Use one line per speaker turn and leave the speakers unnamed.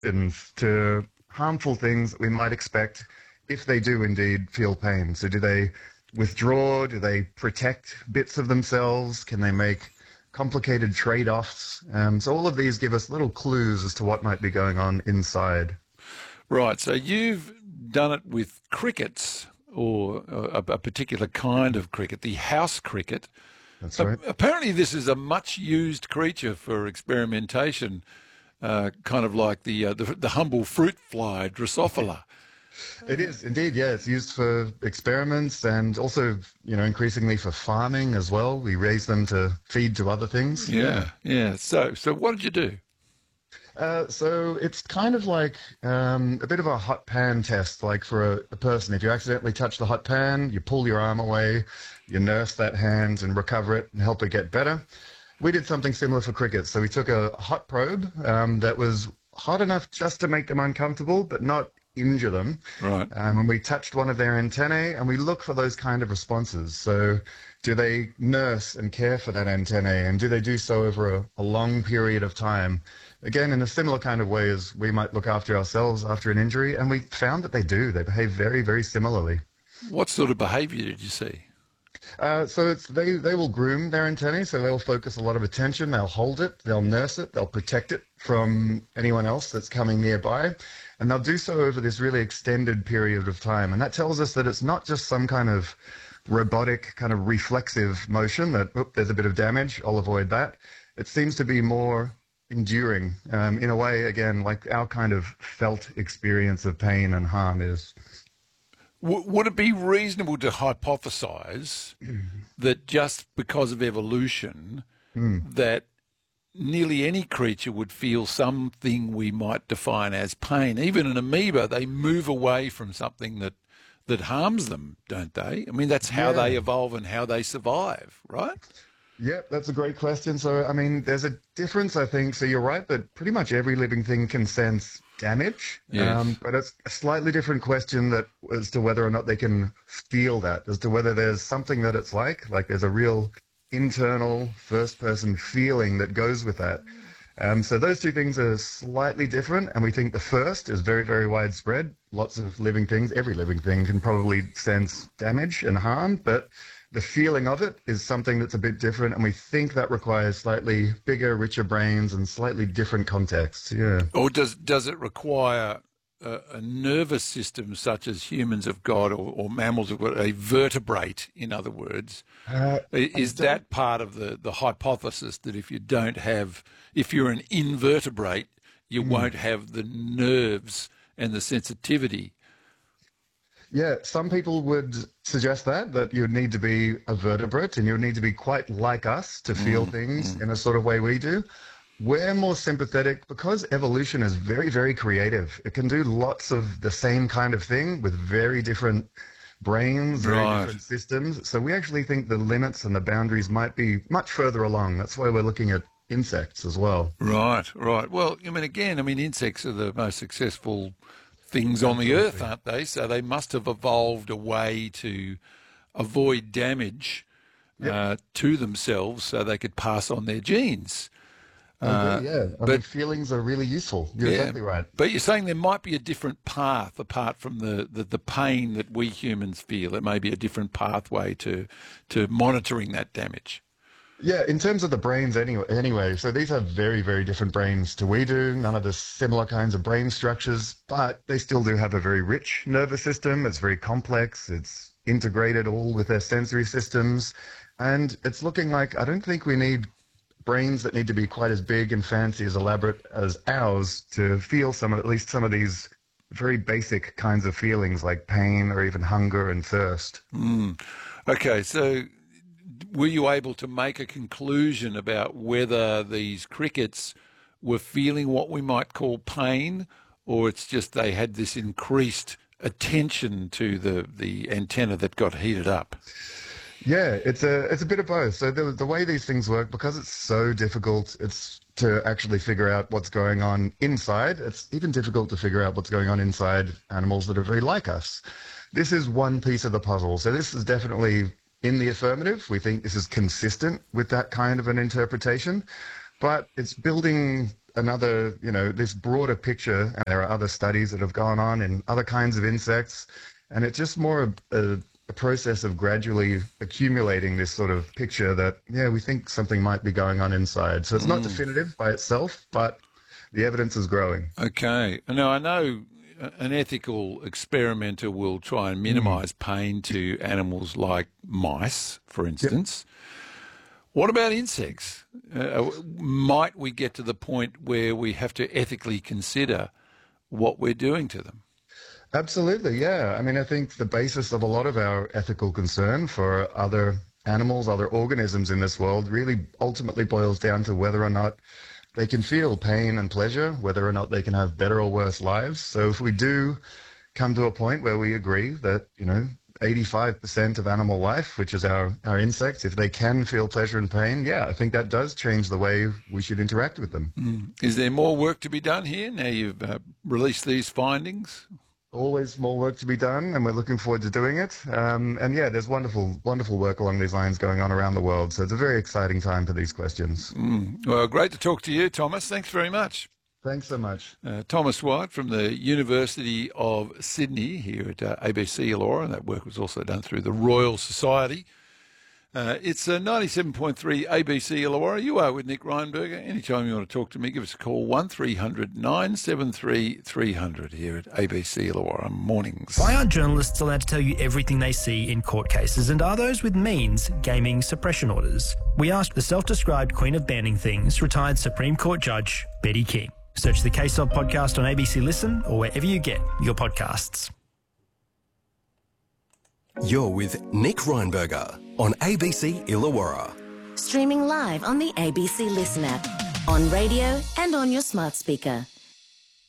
to harmful things that we might expect if they do indeed feel pain. So do they withdraw? Do they protect bits of themselves? Can they make complicated trade-offs? So all of these give us little clues as to what might be going on inside.
Right. So you've done it with crickets or a particular kind of cricket, the house cricket.
That's right.
Apparently, this is a much used creature for experimentation, kind of like the humble fruit fly, Drosophila.
It is indeed, yeah. It's used for experiments and also, increasingly for farming as well. We raise them to feed to other things.
Yeah. So what did you do?
So it's kind of like a bit of a hot pan test, like for a person. If you accidentally touch the hot pan, you pull your arm away, you nurse that hand and recover it and help it get better. We did something similar for crickets. So we took a hot probe that was hot enough just to make them uncomfortable, but not injure them.
Right.
And we touched one of their antennae and we look for those kind of responses. So do they nurse and care for that antennae, and do they do so over a long period of time? Again, in a similar kind of way as we might look after ourselves after an injury, and we found that they do. They behave very, very similarly.
What sort of behaviour did you see?
So they will groom their antennae, so they'll focus a lot of attention, they'll hold it, they'll nurse it, they'll protect it from anyone else that's coming nearby, and they'll do so over this really extended period of time. And that tells us that it's not just some kind of robotic, kind of reflexive motion that, there's a bit of damage, I'll avoid that. It seems to be more enduring, in a way, again, like our kind of felt experience of pain and harm is.
Would it be reasonable to hypothesize that just because of evolution, that nearly any creature would feel something we might define as pain? Even an amoeba, they move away from something that harms them, don't they? I mean, that's how they evolve and how they survive, right?
Yeah, that's a great question. So, I mean, there's a difference, I think. So you're right that pretty much every living thing can sense damage.
Yes.
But it's a slightly different question as to whether or not they can feel that, as to whether there's something that it's like there's a real internal first-person feeling that goes with that. So those two things are slightly different, and we think the first is very, very widespread. Lots of living things, every living thing can probably sense damage and harm, but the feeling of it is something that's a bit different, and we think that requires slightly bigger, richer brains and slightly different contexts. Yeah.
Or does it require a nervous system such as humans have got, or mammals have got, a vertebrate, in other words? Is that part of the hypothesis that if you're an invertebrate, you won't have the nerves and the sensitivity?
Yeah, some people would suggest that you would need to be a vertebrate and you would need to be quite like us to feel things in a sort of way we do. We're more sympathetic because evolution is very, very creative. It can do lots of the same kind of thing with very different brains, very different systems. So we actually think the limits and the boundaries might be much further along. That's why we're looking at insects as well.
Right. Well, insects are the most successful things on the earth, aren't they? So they must have evolved a way to avoid damage to themselves so they could pass on their genes.
But feelings are really useful. You're exactly right.
But you're saying there might be a different path apart from the pain that we humans feel. It may be a different pathway to monitoring that damage.
Yeah, in terms of the brains anyway, so these have very, very different brains to we do, none of the similar kinds of brain structures, but they still do have a very rich nervous system. It's very complex. It's integrated all with their sensory systems. And it's looking like, I don't think we need brains that need to be quite as big and fancy, as elaborate as ours to feel at least some of these very basic kinds of feelings like pain or even hunger and thirst.
Okay, so were you able to make a conclusion about whether these crickets were feeling what we might call pain, or it's just they had this increased attention to the antenna that got heated up?
Yeah, it's a bit of both. So the way these things work, because it's so difficult, it's to actually figure out what's going on inside. It's even difficult to figure out what's going on inside animals that are very like us. This is one piece of the puzzle. So this is definitely in the affirmative. We think this is consistent with that kind of an interpretation, but it's building another, this broader picture. And there are other studies that have gone on in other kinds of insects. And it's just more a process of gradually accumulating this sort of picture that, we think something might be going on inside. So it's not definitive by itself, but the evidence is growing.
Okay. Now, I know an ethical experimenter will try and minimize pain to animals like mice, for instance. Yep. What about insects? Might we get to the point where we have to ethically consider what we're doing to them?
Absolutely, yeah. I mean, I think the basis of a lot of our ethical concern for other animals, other organisms in this world really ultimately boils down to whether or not they can feel pain and pleasure, whether or not they can have better or worse lives. So if we do come to a point where we agree that, 85% of animal life, which is our insects, if they can feel pleasure and pain, I think that does change the way we should interact with them.
Is there more work to be done here now you've released these findings?
Always more work to be done, and we're looking forward to doing it. There's wonderful work along these lines going on around the world. So it's a very exciting time for these questions.
Well, great to talk to you, Thomas. Thanks very much.
Thanks so much.
Thomas White from the University of Sydney here at ABC Illawarra, and that work was also done through the Royal Society. It's 97.3 ABC Illawarra. You are with Nick Reinberger. Anytime you want to talk to me, give us a call, 1300 973 300 here at ABC Illawarra mornings.
Why aren't journalists allowed to tell you everything they see in court cases, and are those with means gaming suppression orders? We asked the self-described queen of banning things, retired Supreme Court Judge Betty King. Search the Case Of podcast on ABC Listen or wherever you get your podcasts.
You're with Nick Reinberger on ABC Illawarra.
Streaming live on the ABC Listen app, on radio and on your smart speaker.